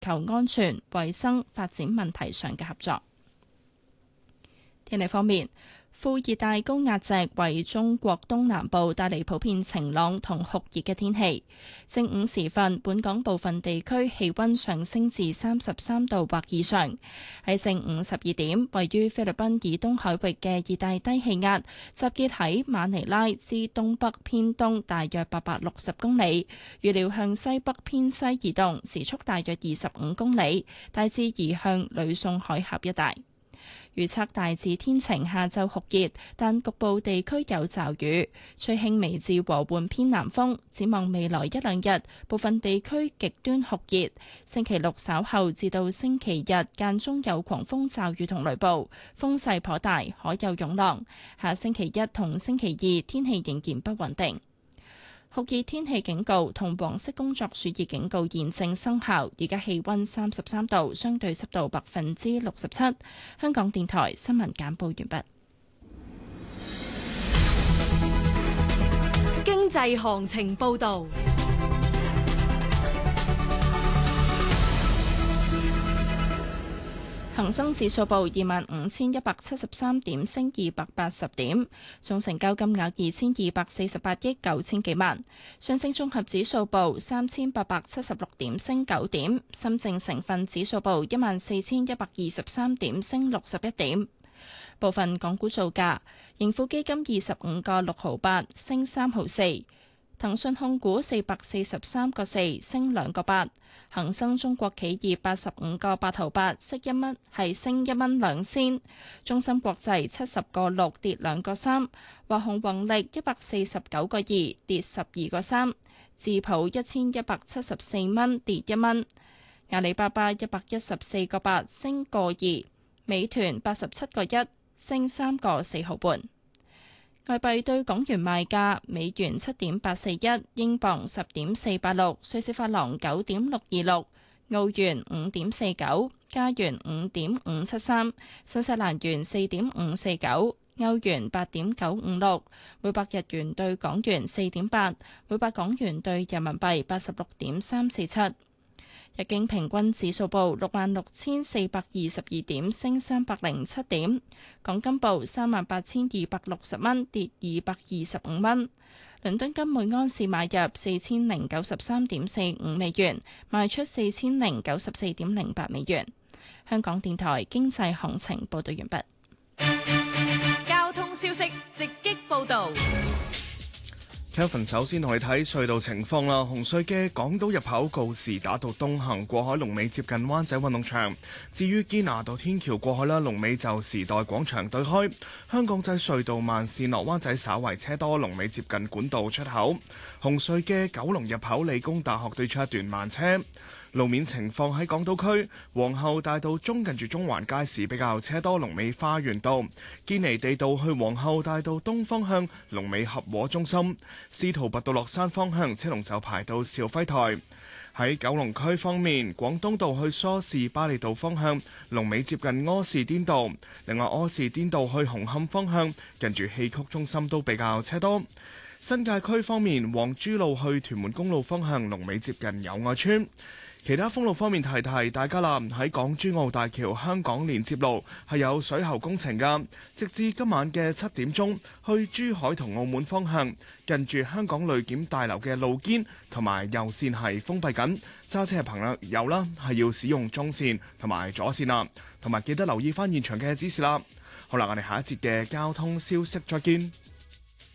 球安全、衛生、發展問題上嘅合作。天氣方面，副熱帶高壓脊為中國東南部帶嚟普遍晴朗同酷熱嘅天氣。正午時分，本港部分地區氣溫上升至33度或以上。喺正午12點，位於菲律賓以東海域嘅熱帶低氣壓集結喺馬尼拉之東北偏東大約860公里，預料向西北偏西移動，時速大約25公里，大致移向呂宋海峽一帶。預測大致天晴，下晝酷熱，但局部地區有驟雨，吹輕微至和緩偏南風。展望未來一兩日，部分地區極端酷熱。星期六稍後至到星期日間中有狂風驟雨同雷暴，風勢頗大，海有湧浪。下星期一同星期二天氣仍然不穩定。酷熱天氣警告同黃色工作暑熱警告現正生效。而家氣溫33度，相對濕度67%。香港電台新聞簡報完畢。 經濟行情報道。 恒生指數報25,173點，升280點，總成交金額2248億9千幾萬。上證綜合指數報3876點，升9點。深證成分指數報14123點，升61點。部分港股造價：盈富基金25個6毫8，升3毫4；騰訊控股443個4，升2個8。恒生中國企業85個8毫8，升1蚊，係升1蚊2仙。中芯國際70個6，跌2個3。華虹宏力149個2，跌12個3。智普1174蚊，跌1蚊。阿里巴巴114個8，升個2。美團87個1，升3個4毫半。外幣對港元賣價：美元7.841，英鎊10.486，瑞士法郎9.626，澳元5.49，加元5.573，新西蘭元4.549，歐元8.956，每百日元對港元4.8，每百港元對人民幣86.347。日經平均指數報66,422點，升307點。港金報38,260蚊，跌225蚊。倫敦金每安士買入4093.45美元，賣出4094.08美元。香港電台經濟行情報道完畢。 交通消息直擊報道。 Kevin 首先同你睇隧道情況啦。紅隧嘅港島入口告士打道東行過海龍尾接近灣仔運動場，至於堅拿道天橋過海啦，龍尾就時代廣場對開。香港仔隧道慢線落灣仔稍為車多，龍尾接近管道出口。紅隧嘅九龍入口理工大學對出一段慢車。路面情況喺港島區皇后大道中近住中環街市比較車多，龍尾花園道。堅尼地道去皇后大道東方向龍尾合和中心。司徒拔道落山方向車龍就排到肇輝台。喺九龍區方面，廣東道去梳士巴利道方向龍尾接近柯士甸道。另外柯士甸道去紅磡方向近住戲曲中心都比較車多。新界區方面，皇珠路去屯門公路方向龍尾接近友愛邨。其他封路方面提提大家啦，喺港珠澳大橋香港連接路係有水喉工程㗎，直至今晚嘅7點鐘，去珠海同澳門方向近住香港旅檢大樓嘅路肩同埋右線係封閉緊，揸車嘅朋友啦係要使用中線同埋左線啦，同埋記得留意翻現場嘅指示啦。好啦，我哋下一節嘅交通消息再見。